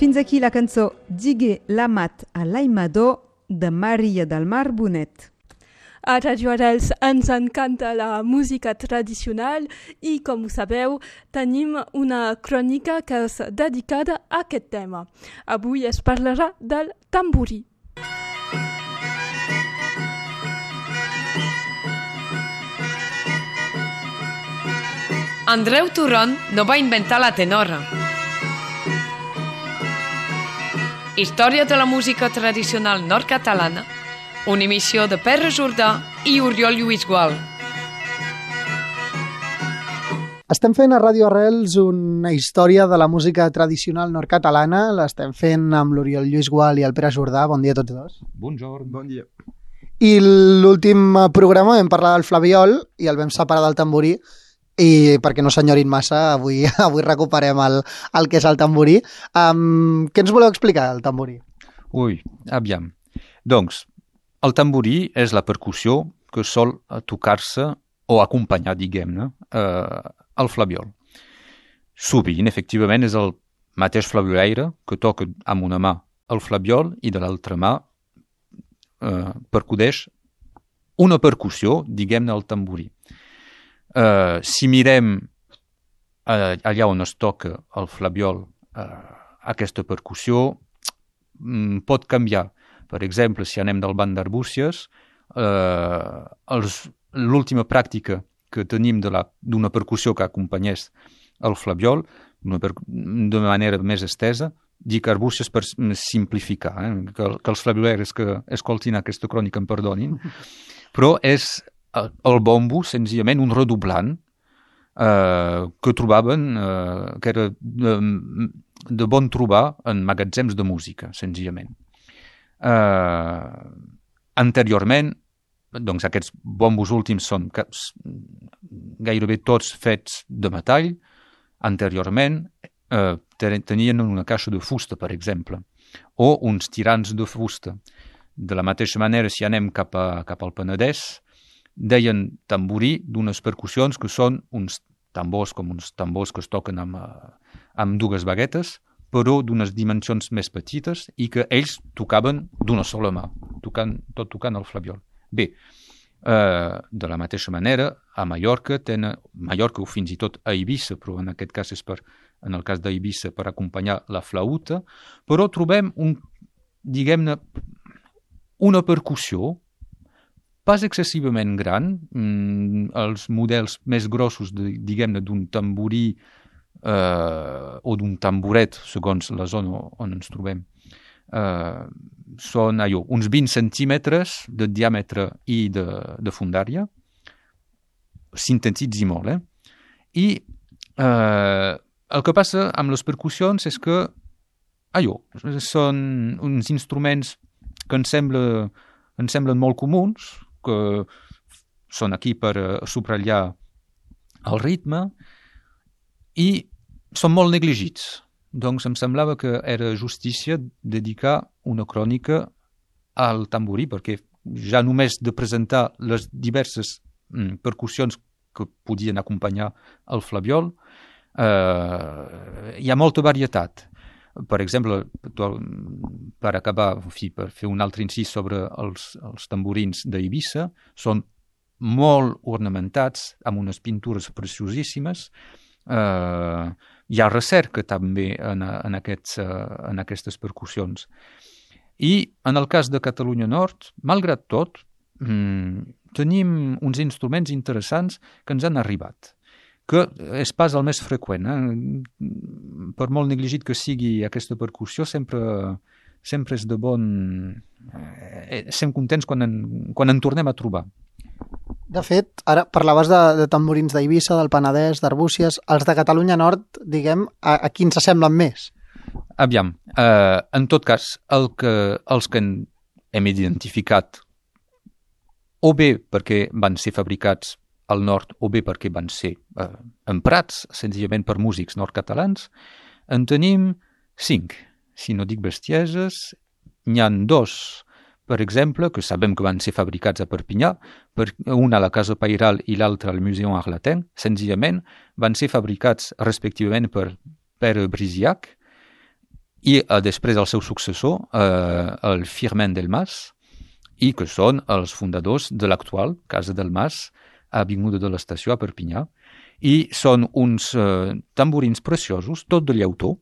Fins aquí la cançó Digué l'amat a l'aimador de Maria del Mar Bonet. A Radio Arrels ens encanta la música tradicional i, com ho sabeu, tenim una crònica que és dedicada a aquest tema. Avui es parlarà del tamborí. Andreu Turon no va inventar la tenora. Història de la música tradicional nord-catalana, una emissió de Pere Jordà i Oriol Lluís Gual. Estem fent a Ràdio Arrels una història de la música tradicional nord-catalana. L'estem fent amb l'Oriol Lluís Gual i el Pere Jordà. Bon dia a tots dos. Bonjour. Bon dia. I l'últim programa vam parlar del flabiol i el vam separar del tamborí, i perquè no s'enyorin massa, avui recuperem el que és el tamborí. Què ens voleu explicar del tamborí? Ui, aviam. Doncs, el tamborí és la percussió que sol tocar-se o acompanyar, diguem-ne, el flabiol. Sovint, efectivament, és el mateix flabiolaire que toca amb una mà el flabiol i de l'altra mà percudeix una percussió, diguem-ne, al tamborí. Si mirem allà on es toca el flabiol, aquesta percussió pot canviar. Per exemple, si anem del banc d'Arbúcies, l'última pràctica que tenim d'una percussió que acompanyés el flabiol, d'una manera més estesa, dic Arbúcies per simplificar, que els flabiolaires que escoltin aquesta crònica em perdonin, però és el bombo, senzillament, un redoblant que trobaven, que era de bon trobar en magatzems de música, senzillament. Anteriorment, doncs aquests bombos últims són gairebé tots fets de metall. Anteriorment tenien una caixa de fusta, per exemple, o uns tirants de fusta. De la mateixa manera, si anem cap al Penedès, deien tamborí d'unes percussions que són uns tambors que es toquen amb dues baguetes, però d'unes dimensions més petites i que ells tocaven d'una sola mà, tot tocant el flabiol. Bé, de la mateixa manera, a Mallorca o fins i tot a Eivissa, però en aquest cas en el cas d'Eivissa per acompanyar la flauta, però trobem diguem-ne, una percussió pas excessivament gran. Els models més grossos, diguem-ne, d'un tamborí o d'un tamboret, segons la zona on ens trobem, són uns 20 centímetres de diàmetre i de fondària, sintetitzi molt, I el que passa amb les percussions és que són uns instruments que ens semblen molt comuns, que són aquí per subratllar el ritme, i són molt negligits. Doncs em semblava que era justícia dedicar una crònica al tamborí, perquè ja només de presentar les diverses percussions que podien acompanyar el flabiol, hi ha molta varietat. Per exemple, per acabar, per fer un altre incís sobre els tamborins d'Eivissa, són molt ornamentats, amb unes pintures preciosíssimes. Hi ha recerca també en aquestes percussions. I en el cas de Catalunya Nord, malgrat tot, tenim uns instruments interessants que ens han arribat, que és pas el més freqüent. Per molt negligit que sigui aquesta percussió, sempre és de bon... Estem contents quan en tornem a trobar. De fet, ara parlaves de tamborins d'Eivissa, del Penedès, d'Arbúcies. Els de Catalunya Nord, diguem, a qui ens semblen més? Aviam, en tot cas, els que hem identificat, o bé perquè van ser fabricats al nord, o bé perquè van ser emprats senzillament per músics nord-catalans, en tenim 5. Si no dic bestieses, n'hi ha 2, per exemple, que sabem que van ser fabricats a Perpinyà, una a la Casa Pairal i l'altra al Muséum Arletin. Senzillament van ser fabricats respectivament per Pere Brisiac i després el seu successor, el Firmin Delmas, i que són els fundadors de l'actual Casa del Mas, a Avinguda de l'Estació, a Perpinyà, i són uns tamborins preciosos, tot de llautó,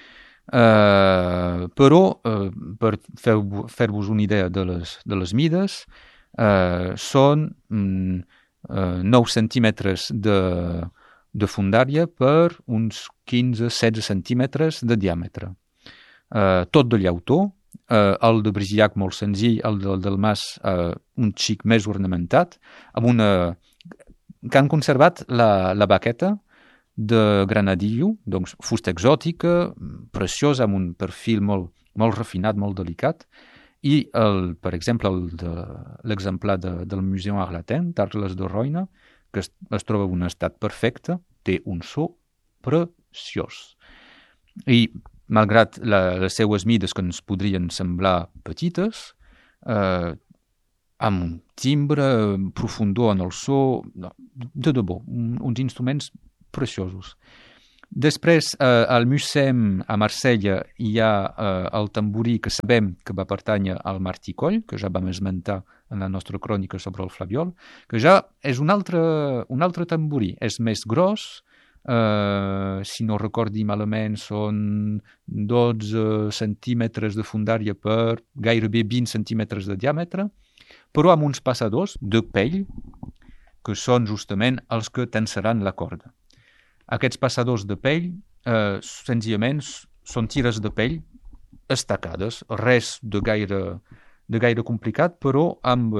però per fer-vos una idea de les mides, són 9 centímetres de fundària per uns 15-16 centímetres de diàmetre. Tot de llautó, el de Brigiac molt senzill, el del Mas un xic més ornamentat, que han conservat la baqueta de granadillo, doncs fusta exòtica, preciosa, amb un perfil molt refinat, molt delicat, i, per exemple, l'exemplar del Museu Arlatin, d'Arles de Roina, que es troba en un estat perfecte, té un so preciós. I, malgrat les seues mides que ens podrien semblar petites, amb un timbre, profundor en el so, de debò, uns instruments preciosos. Després, al Mussem, a Marsella, hi ha el tamborí que sabem que va pertànyer al Martí Coll, que ja vam esmentar en la nostra crònica sobre el flabiol, que ja és un altre tamborí, és més gros, si no recordi malament són 12 centímetres de fundària per gairebé 20 centímetres de diàmetre, però amb uns passadors de pell que són justament els que tensaran la corda. Aquests passadors de pell senzillament són tires de pell estacades, res de gaire complicat, però amb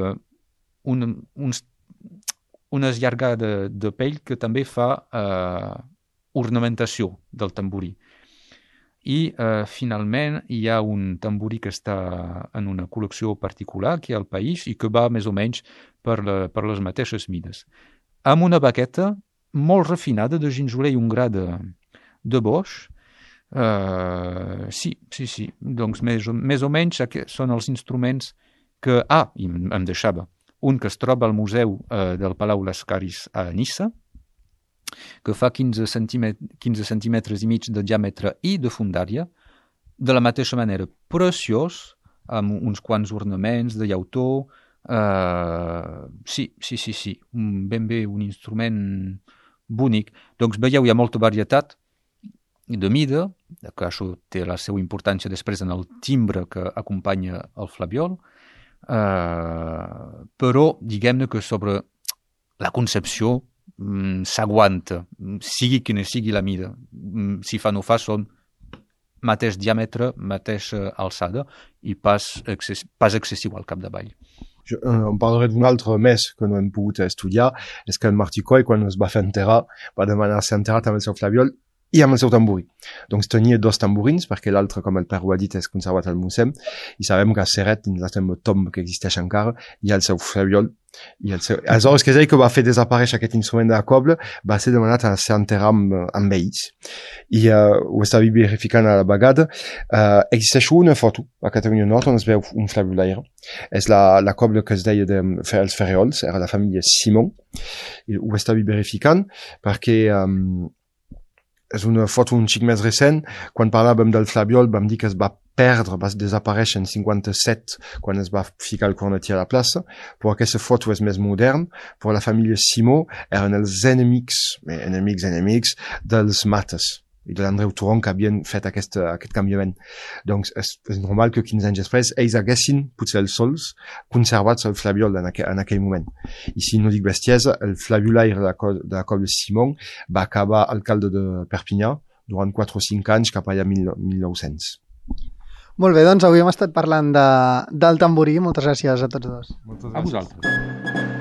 una llargada de pell que també fa ornamentació del tamborí. I finalment hi ha un tamborí que està en una col·lecció particular aquí al país i que va més o menys per les mateixes mides. Amb una baqueta molt refinada de ginjoler i un gra de boix. Sí. Doncs més o menys són els instruments que... i em deixava un que es troba al Museu del Palau Lascaris a Niça, que fa 15 centímetres i mig de diàmetre i de fundària, de la mateixa manera preciós, amb uns quants ornaments de llautó. Sí, ben bé un instrument bonic. Doncs veieu, hi ha molta varietat de mida, que això té la seva importància després en el timbre que acompanya el flabiol, però diguem-ne que sobre la concepció s'aguanta, sigui quina sigui la mida. Si fa no fa són mateix diàmetre, mateixa alçada i pas excessiu al capdavall. On parlerait d'un altre mes que no hem pogut estudiar, és que el Martí Coll, quan es va fer enterrar, va demanar ser enterrat amb el seu flabiol i amb el seu tamborí. Doncs tenia dos tamborins, perquè l'altre, com el Pere ho ha dit, és conservat al Mussem, i sabem que a Serret, dins la seva tomba que existeix encara, hi ha el seu flabiol. Aleshores, que és ell que va fer desaparèixer aquest instrument de la cobla, va ser demanat a ser enterrat amb ells. I ho estava verificant a la vegada. Existeix una foto a Catalunya Nord on es veu un flabiolaire. És la cobla que es deia els Ferreols, era la família Simon. I ho estava verificant perquè és una foto un xic més recent. Quan parlàvem del flabiol vam dir que es va perdre, va desaparèixer en 57 quan es va ficar el cornetí a la plaça, però aquesta foto és més modern. Però la família Simó eren els enemics dels Mates i de l'Andreu Turon que havien fet aquest canviament. Doncs és normal que 15 anys després ells haguessin, potser els sols, conservat el flabiol en aquell moment. I si no dic bestiesa, el flabiolaire de la Cobla Simon va acabar alcalde de Perpinyà durant 4 o 5 anys cap allà 1900. Molt bé, doncs avui hem estat parlant del tamborí. Moltes gràcies a tots dos. A vosaltres.